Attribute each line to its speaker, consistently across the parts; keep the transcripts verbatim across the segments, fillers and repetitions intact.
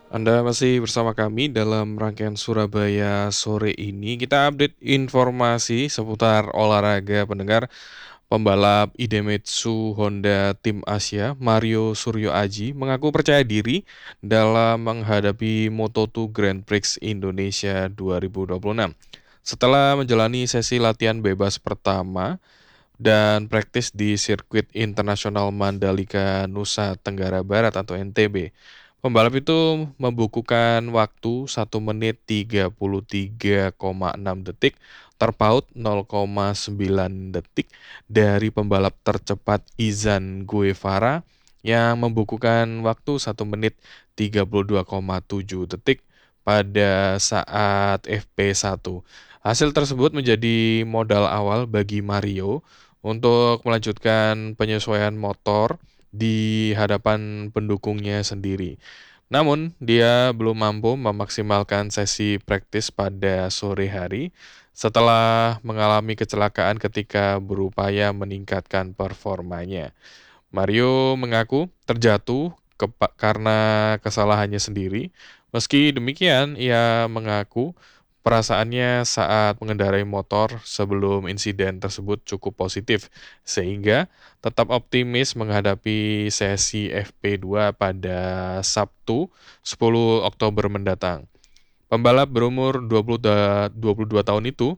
Speaker 1: Anda masih bersama kami dalam rangkaian Surabaya sore ini. Kita update informasi seputar olahraga pendengar. Pembalap Idemitsu Honda Tim Asia, Mario Suryo Aji, mengaku percaya diri dalam menghadapi Moto dua Grand Prix Indonesia dua ribu dua puluh enam. Setelah menjalani sesi latihan bebas pertama dan praktis di sirkuit internasional Mandalika Nusa Tenggara Barat atau N T B. Pembalap itu membukukan waktu satu menit tiga puluh tiga koma enam detik, terpaut nol koma sembilan detik dari pembalap tercepat Izan Guevara yang membukukan waktu satu menit tiga puluh dua koma tujuh detik pada saat F P satu. Hasil tersebut menjadi modal awal bagi Mario untuk melanjutkan penyesuaian motor di hadapan pendukungnya sendiri. Namun, dia belum mampu memaksimalkan sesi praktis pada sore hari setelah mengalami kecelakaan ketika berupaya meningkatkan performanya. Mario mengaku terjatuh kepa- karena kesalahannya sendiri. Meski demikian, ia mengaku perasaannya saat mengendarai motor sebelum insiden tersebut cukup positif, sehingga tetap optimis menghadapi sesi F P dua pada Sabtu sepuluh Oktober mendatang. Pembalap berumur dua puluh da- dua puluh dua tahun itu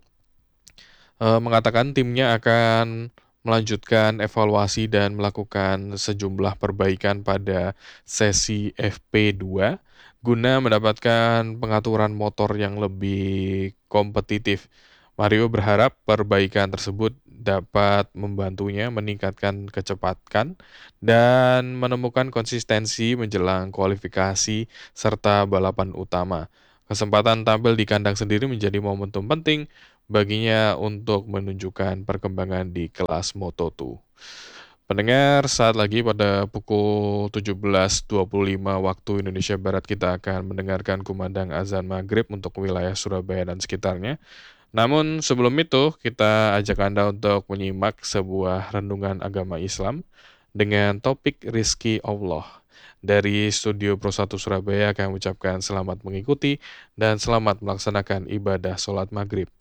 Speaker 1: eh, mengatakan timnya akan melanjutkan evaluasi dan melakukan sejumlah perbaikan pada sesi F P dua guna mendapatkan pengaturan motor yang lebih kompetitif. Mario berharap perbaikan tersebut dapat membantunya meningkatkan kecepatan dan menemukan konsistensi menjelang kualifikasi serta balapan utama. Kesempatan tampil di kandang sendiri menjadi momentum penting baginya untuk menunjukkan perkembangan di kelas Moto dua. Pendengar, saat lagi pada pukul tujuh belas dua puluh lima waktu Indonesia Barat kita akan mendengarkan kumandang azan maghrib untuk wilayah Surabaya dan sekitarnya. Namun sebelum itu, kita ajak Anda untuk menyimak sebuah renungan agama Islam dengan topik Rizki Allah. Dari Studio Pro satu Surabaya kami ucapkan selamat mengikuti dan selamat melaksanakan ibadah sholat maghrib.